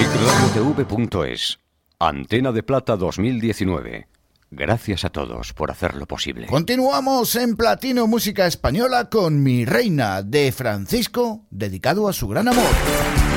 radiotv.es. Antena de Plata 2019. Gracias a todos por hacerlo posible. Continuamos en Platino Música Española con Mi Reina de Francisco, dedicado a su gran amor.